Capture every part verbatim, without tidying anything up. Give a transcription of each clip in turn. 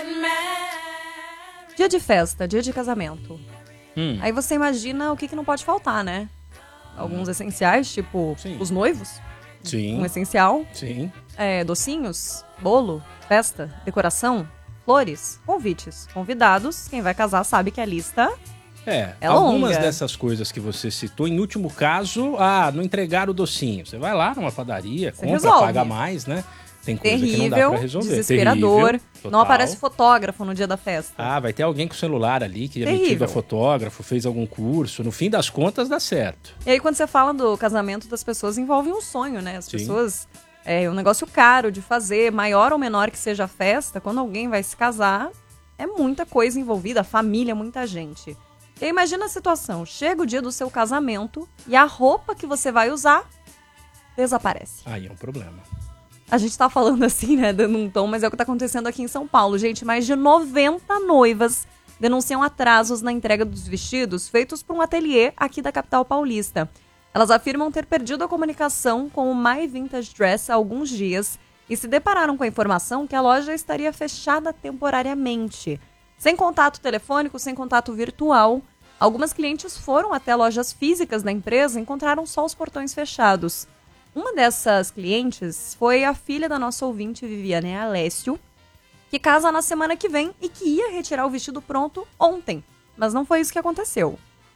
Dia de festa, dia de casamento. Hum. Aí você imagina o que, que não pode faltar, né? Alguns essenciais, tipo Sim. os noivos. Sim. Um essencial. Sim. É, docinhos, bolo, festa, decoração, flores, convites, convidados. Quem vai casar sabe que a lista É, é algumas longa. dessas coisas que você citou, em último caso, ah, não entregaram o docinho. Você vai lá numa padaria, Você compra, resolve. paga mais, né? Tem coisa Terrível, que não dá pra resolver. desesperador. Terrível, Não total. aparece fotógrafo no dia da festa. Ah, vai ter alguém com o celular ali que é Terrível. metido a fotógrafo, fez algum curso. No fim das contas, dá certo. E aí, quando você fala do casamento das pessoas, envolve um sonho, né? As Sim. pessoas... É um negócio caro de fazer, maior ou menor que seja a festa, quando alguém vai se casar, é muita coisa envolvida, família, muita gente. E aí, imagina a situação, chega o dia do seu casamento e a roupa que você vai usar desaparece. Aí é um problema. A gente tá falando assim, né, dando um tom, mas é o que tá acontecendo aqui em São Paulo. Gente, mais de noventa noivas denunciam atrasos na entrega dos vestidos feitos por um ateliê aqui da capital paulista. Elas afirmam ter perdido a comunicação com o My Vintage Dress há alguns dias e se depararam com a informação que a loja estaria fechada temporariamente. Sem contato telefônico, sem contato virtual, algumas clientes foram até lojas físicas da empresa e encontraram só os portões fechados. Uma dessas clientes foi a filha da nossa ouvinte, Viviane Alessio, que casa na semana que vem e que ia retirar o vestido pronto ontem. Mas não foi isso que aconteceu.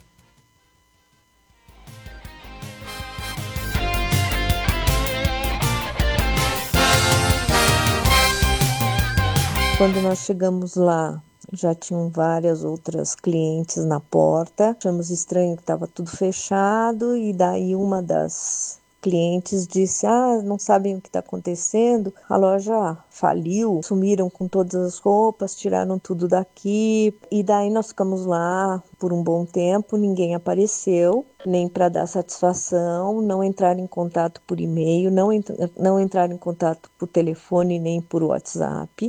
Quando nós chegamos lá, já tinham várias outras clientes na porta. Achamos estranho que estava tudo fechado e daí uma das clientes disse, ah, não sabem o que está acontecendo, a loja faliu, sumiram com todas as roupas, tiraram tudo daqui. E daí nós ficamos lá por um bom tempo, ninguém apareceu, nem para dar satisfação, não entraram em contato por e-mail, não, ent- não entraram em contato por telefone nem por WhatsApp.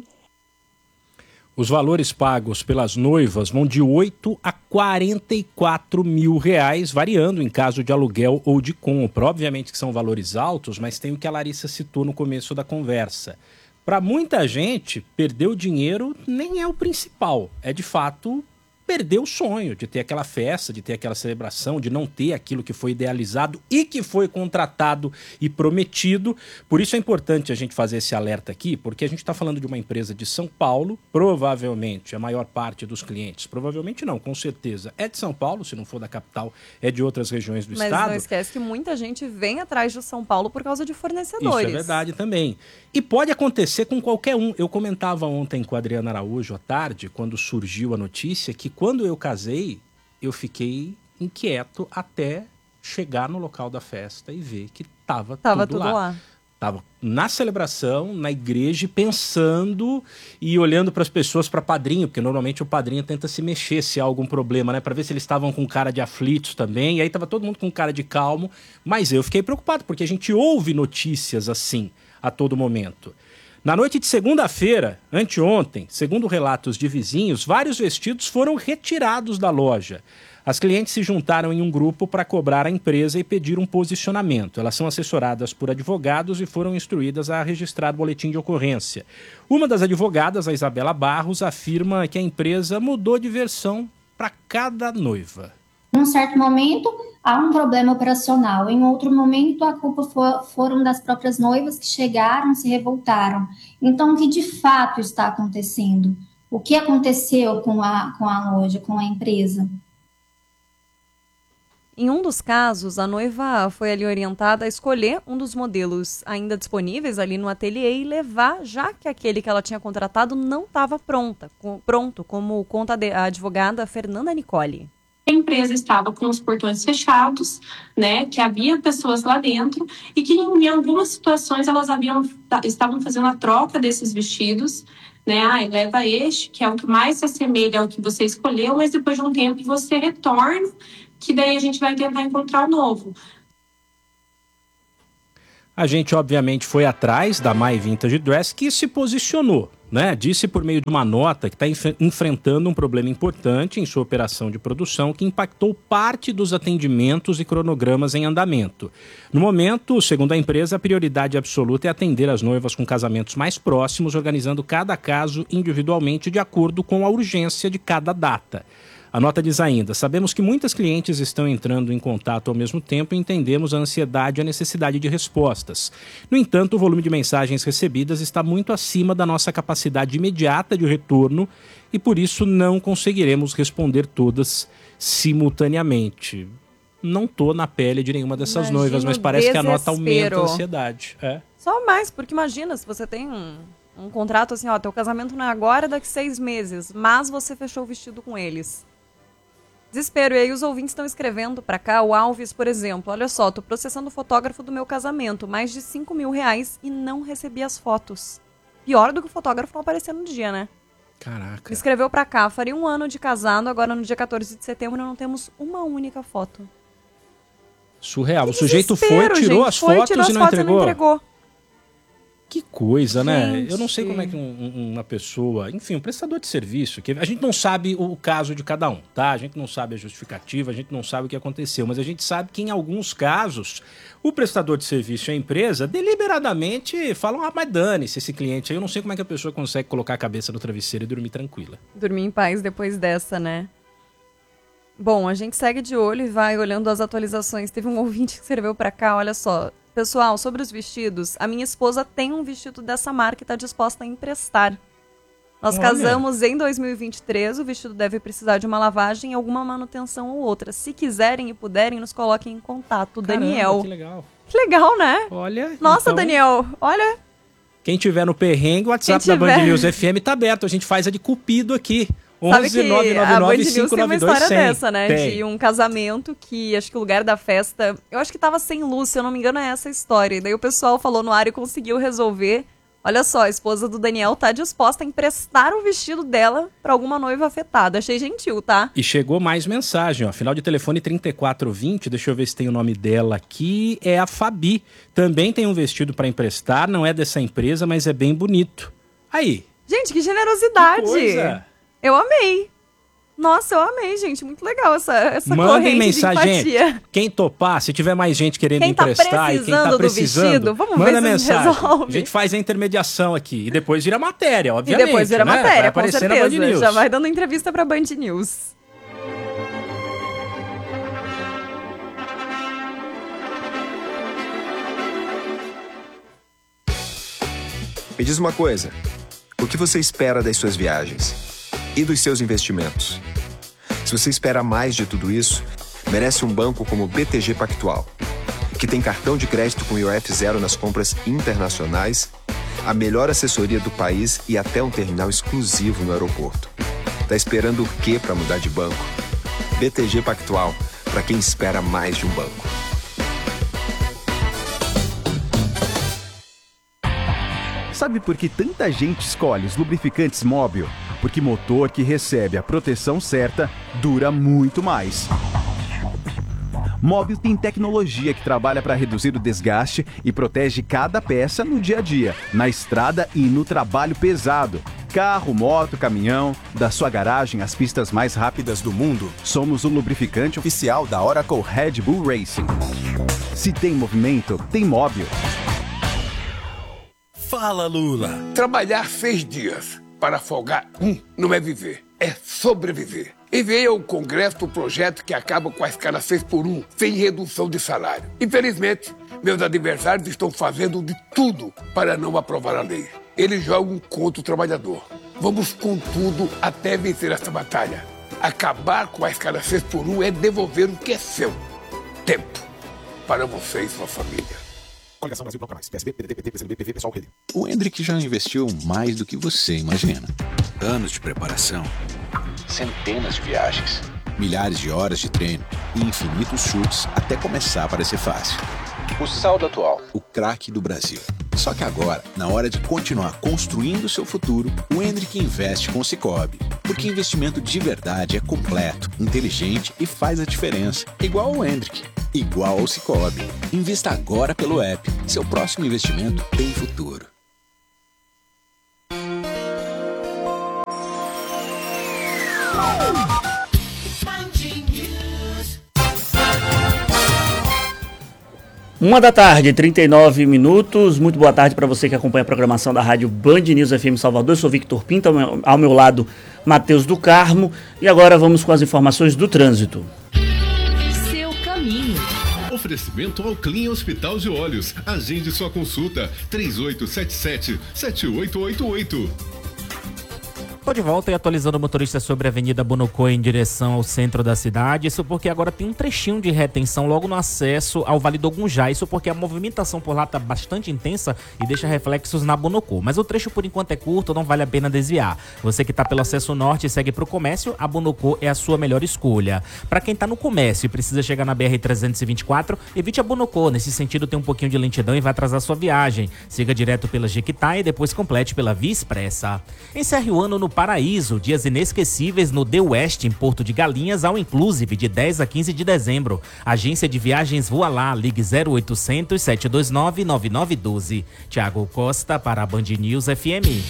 Os valores pagos pelas noivas vão de oito a quarenta e quatro mil reais, variando em caso de aluguel ou de compra. Obviamente que são valores altos, mas tem o que a Larissa citou no começo da conversa. Para muita gente, perder o dinheiro nem é o principal. É, de fato, perder o sonho de ter aquela festa, de ter aquela celebração, de não ter aquilo que foi idealizado e que foi contratado e prometido. Por isso é importante a gente fazer esse alerta aqui, porque a gente está falando de uma empresa de São Paulo, provavelmente a maior parte dos clientes, provavelmente não, com certeza, é de São Paulo, se não for da capital, é de outras regiões do Mas estado. não esquece que muita gente vem atrás de São Paulo por causa de fornecedores. Isso é verdade também. E pode acontecer com qualquer um. Eu comentava ontem com a Adriana Araújo à tarde, quando surgiu a notícia, que quando eu casei, eu fiquei inquieto até chegar no local da festa e ver que estava Tava tudo, tudo lá. lá. Estava na celebração, na igreja, pensando e olhando para as pessoas, para padrinho, porque normalmente o padrinho tenta se mexer se há algum problema, né? Para ver se eles estavam com cara de aflitos também. E aí estava todo mundo com cara de calmo. Mas eu fiquei preocupado, porque a gente ouve notícias assim a todo momento. Na noite de segunda-feira, anteontem, segundo relatos de vizinhos, vários vestidos foram retirados da loja. As clientes se juntaram em um grupo para cobrar a empresa e pedir um posicionamento. Elas são assessoradas por advogados e foram instruídas a registrar boletim de ocorrência. Uma das advogadas, a Isabela Barros, afirma que a empresa mudou de versão para cada noiva. Num certo momento, há um problema operacional. Em outro momento, a culpa for, foram das próprias noivas que chegaram, se revoltaram. Então, o que de fato está acontecendo? O que aconteceu com a, com a loja, com a empresa? Em um dos casos, a noiva foi ali orientada a escolher um dos modelos ainda disponíveis ali no ateliê e levar, já que aquele que ela tinha contratado não estava pronta, com, pronto, como conta a advogada Fernanda Nicoli. A empresa estava com os portões fechados, né, que havia pessoas lá dentro e que em algumas situações elas haviam, estavam fazendo a troca desses vestidos, né, ah, leva este, que é o que mais se assemelha ao que você escolheu, mas depois de um tempo você retorna, que daí a gente vai tentar encontrar o novo. A gente, obviamente, foi atrás da My Vintage Dress, que se posicionou né, disse por meio de uma nota que está enf- enfrentando um problema importante em sua operação de produção que impactou parte dos atendimentos e cronogramas em andamento. No momento, segundo a empresa, a prioridade absoluta é atender as noivas com casamentos mais próximos, organizando cada caso individualmente de acordo com a urgência de cada data. A nota diz ainda: sabemos que muitas clientes estão entrando em contato ao mesmo tempo e entendemos a ansiedade e a necessidade de respostas. No entanto, o volume de mensagens recebidas está muito acima da nossa capacidade imediata de retorno e por isso não conseguiremos responder todas simultaneamente. Não tô na pele de nenhuma dessas Imagina noivas, mas o parece que a nota aumenta a desespero. ansiedade. É. Só mais, porque imagina, se você tem um, um contrato assim, ó, teu casamento não é agora, é daqui seis meses, mas você fechou o vestido com eles. Desespero. E aí os ouvintes estão escrevendo pra cá, o Alves, por exemplo, olha só, tô processando o fotógrafo do meu casamento, mais de cinco mil reais e não recebi as fotos. Pior do que o fotógrafo não aparecer no dia, né? Caraca. Escreveu pra cá, faria um ano de casado, agora no dia quatorze de setembro não temos uma única foto. Surreal. Que O sujeito foi, desespero, tirou gente. as Foi, fotos tirou e as não fotos entregou. E não entregou. Que coisa, né? Gente. Eu não sei como é que um- um- uma pessoa, enfim, um prestador de serviço, que a gente não sabe o caso de cada um, tá? A gente não sabe a justificativa, a gente não sabe o que aconteceu, mas a gente sabe que em alguns casos o prestador de serviço e a empresa deliberadamente falam: ah, mas dane-se esse cliente aí. Eu não sei como é que a pessoa consegue colocar a cabeça no travesseiro e dormir tranquila. Dormir em paz depois dessa, né? Bom, a gente segue de olho e vai olhando as atualizações. Teve um ouvinte que escreveu pra cá, olha só. Pessoal, sobre os vestidos, a minha esposa tem um vestido dessa marca e tá disposta a emprestar. Nós Olha. casamos em dois mil e vinte e três, o vestido deve precisar de uma lavagem e alguma manutenção ou outra. Se quiserem e puderem, nos coloquem em contato. Caramba, Daniel. que legal. Que legal, né? Olha. Nossa, então, Daniel, olha. Quem tiver no perrengue, o WhatsApp Quem da Band tiver. News F M tá aberto. A gente faz a de Cupido aqui. Sabe onze que nove nove a Band nove News cinco tem uma nove dois história cem. dessa, né? Tem. De um casamento que acho que o lugar da festa... Eu acho que tava sem luz, se eu não me engano é essa a história. E daí o pessoal falou no ar e conseguiu resolver. Olha só, a esposa do Daniel tá disposta a emprestar o vestido dela pra alguma noiva afetada. Achei gentil, tá? E chegou mais mensagem, ó. Final de telefone trinta e quatro vinte, deixa eu ver se tem o nome dela aqui. É a Fabi. Também tem um vestido pra emprestar, não é dessa empresa, mas é bem bonito. Aí. Gente, que generosidade! Que coisa. Eu amei. Nossa, eu amei, gente. Muito legal essa, essa Mandem corrente mensagem, de empatia. gente. Quem topar, se tiver mais gente querendo Quem tá emprestar e quem tá precisando do precisando, vestido, vamos manda ver se mensagem. resolve. A gente faz a intermediação aqui. E depois vira matéria, E obviamente. depois vira né? Vai matéria, com aparecer na Band certeza. News. Já vai dando entrevista pra Band News. Me diz uma coisa, o que você espera das suas viagens? E dos seus investimentos? Se você espera mais de tudo isso, merece um banco como o B T G Pactual, que tem cartão de crédito com I O F zero nas compras internacionais, a melhor assessoria do país e até um terminal exclusivo no aeroporto. Tá esperando o quê para mudar de banco? B T G Pactual, para quem espera mais de um banco. Sabe por que tanta gente escolhe os lubrificantes Móbil? Porque motor que recebe a proteção certa dura muito mais. Móbil tem tecnologia que trabalha para reduzir o desgaste e protege cada peça no dia a dia, na estrada e no trabalho pesado. Carro, moto, caminhão, da sua garagem às pistas mais rápidas do mundo, somos o lubrificante oficial da Oracle Red Bull Racing. Se tem movimento, tem Móbil. Fala, Lula. Trabalhar seis dias para folgar um não é viver, é sobreviver. Enviei ao Congresso o projeto que acaba com a escala seis por um, sem redução de salário. Infelizmente, meus adversários estão fazendo de tudo para não aprovar a lei. Eles jogam contra o trabalhador. Vamos com tudo até vencer essa batalha. Acabar com a escala seis por um é devolver o que é seu. Tempo. Para você e sua família. Coligação Brasil Bloco Mais. P S B, P D T, P T, P C B, P V, Pessoal, Rede. O Hendrick já investiu mais do que você imagina. Anos de preparação, centenas de viagens, milhares de horas de treino e infinitos chutes até começar a parecer fácil. O saldo atual, o craque do Brasil. Só que agora, na hora de continuar construindo o seu futuro, o Hendrick investe com o Sicoob. Porque investimento de verdade é completo, inteligente e faz a diferença. Igual ao Hendrick, igual ao Sicoob. Invista agora pelo app. Seu próximo investimento tem futuro. Uma da tarde, trinta e nove minutos. Muito boa tarde para você que acompanha a programação da rádio Band News F M Salvador. Eu sou Victor Pinto, ao meu, ao meu lado, Matheus do Carmo. E agora vamos com as informações do trânsito. Seu caminho. Oferecimento ao Clean Hospital de Olhos. Agende sua consulta. três oito sete sete, sete oito oito oito. Estou de volta e atualizando o motorista sobre a Avenida Bonocô em direção ao centro da cidade. Isso porque agora tem um trechinho de retenção logo no acesso ao Vale do Gunjá. Isso porque a movimentação por lá está bastante intensa e deixa reflexos na Bonocô. Mas o trecho por enquanto é curto, não vale a pena desviar. Você que está pelo acesso norte e segue para o comércio, a Bonocô é a sua melhor escolha. Para quem está no comércio e precisa chegar na B R trezentos e vinte e quatro, evite a Bonocô. Nesse sentido tem um pouquinho de lentidão e vai atrasar sua viagem. Siga direto pela Jequitá e depois complete pela Via Expressa. Encerre o ano no Paraíso, dias inesquecíveis no The West, em Porto de Galinhas, ao Inclusive, de dez a quinze de dezembro. Agência de Viagens Voa Lá, ligue zero oitocentos, sete dois nove, nove nove um dois. Tiago Costa para a Band News F M.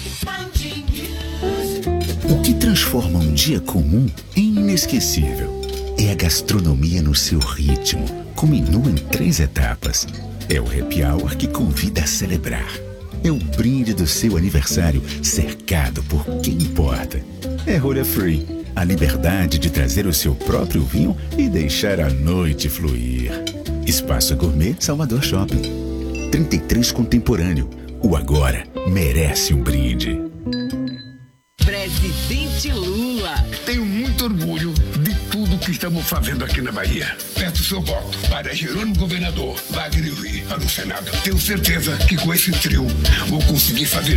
O que transforma um dia comum em inesquecível é a gastronomia no seu ritmo, com menu em três etapas. É o happy hour que convida a celebrar. É o brinde do seu aniversário cercado por quem importa. É Rolha Free, a liberdade de trazer o seu próprio vinho e deixar a noite fluir. Espaço Gourmet Salvador Shopping. trinta e três Contemporâneo. O agora merece um brinde. Presidente Lula. Tenho muito orgulho de tudo que estamos fazendo aqui na Bahia. Peço seu voto para Jerônimo Governador, Wagner Rui, para o Senado. Tenho certeza que com esse trio vou conseguir fazer